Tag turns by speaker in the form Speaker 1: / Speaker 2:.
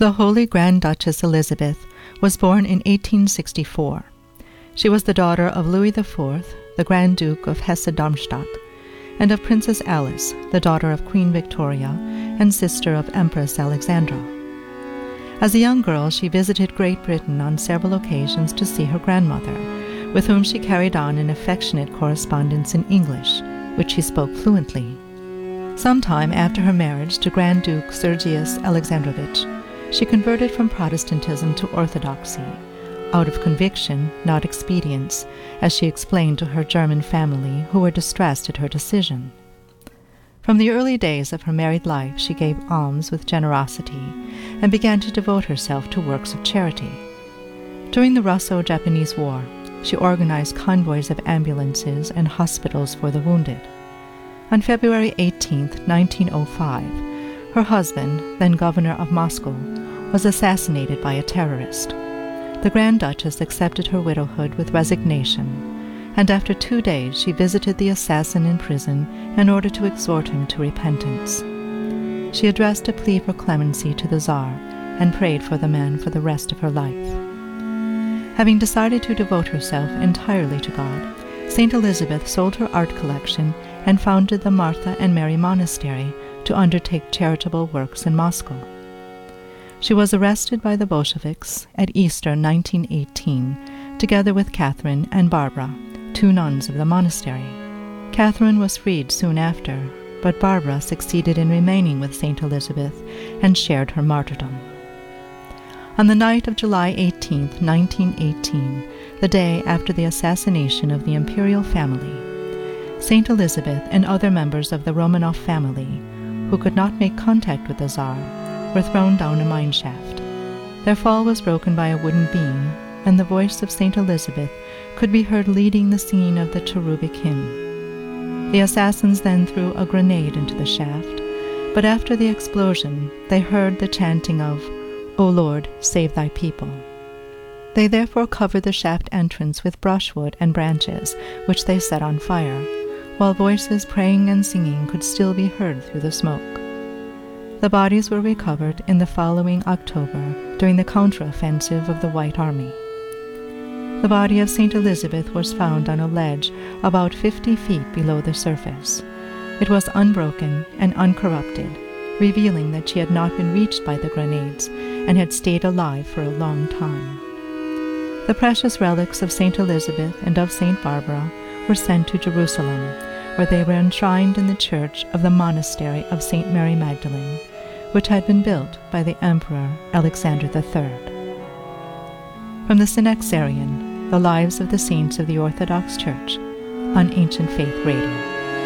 Speaker 1: The Holy Grand Duchess Elizabeth was born in 1864. She was the daughter of Louis IV, the Grand Duke of Hesse-Darmstadt, and of Princess Alice, the daughter of Queen Victoria and sister of Empress Alexandra. As a young girl, she visited Great Britain on several occasions to see her grandmother, with whom she carried on an affectionate correspondence in English, which she spoke fluently. Sometime after her marriage to Grand Duke Sergius Alexandrovich, she converted from Protestantism to Orthodoxy, out of conviction, not expedience, as she explained to her German family, who were distressed at her decision. From the early days of her married life, she gave alms with generosity and began to devote herself to works of charity. During the Russo-Japanese War, she organized convoys of ambulances and hospitals for the wounded. On February 18, 1905, her husband, then governor of Moscow, was assassinated by a terrorist. The Grand Duchess accepted her widowhood with resignation, and after 2 days she visited the assassin in prison in order to exhort him to repentance. She addressed a plea for clemency to the Tsar and prayed for the man for the rest of her life. Having decided to devote herself entirely to God, St. Elizabeth sold her art collection and founded the Martha and Mary Monastery to undertake charitable works in Moscow. She was arrested by the Bolsheviks at Easter 1918, together with Catherine and Barbara, 2 nuns of the monastery. Catherine was freed soon after, but Barbara succeeded in remaining with St. Elizabeth and shared her martyrdom. On the night of July 18, 1918, the day after the assassination of the imperial family, St. Elizabeth and other members of the Romanov family, who could not make contact with the Tsar, were thrown down a mine shaft. Their fall was broken by a wooden beam, and the voice of St. Elizabeth could be heard leading the singing of the cherubic hymn. The assassins then threw a grenade into the shaft, but after the explosion they heard the chanting of, "O Lord, save thy people." They therefore covered the shaft entrance with brushwood and branches, which they set on fire, while voices praying and singing could still be heard through the smoke. The bodies were recovered in the following October during the counteroffensive of the White Army. The body of St. Elizabeth was found on a ledge about 50 feet below the surface. It was unbroken and uncorrupted, revealing that she had not been reached by the grenades and had stayed alive for a long time. The precious relics of St. Elizabeth and of St. Barbara were sent to Jerusalem, where they were enshrined in the church of the monastery of St. Mary Magdalene, which had been built by the Emperor Alexander III. From the Synaxarion, The Lives of the Saints of the Orthodox Church, on Ancient Faith Radio.